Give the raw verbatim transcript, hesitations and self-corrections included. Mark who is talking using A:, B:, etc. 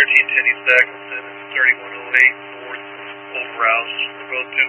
A: thirteen ten East Eggleston and thirty-one oh eight North Old Rouse. They're both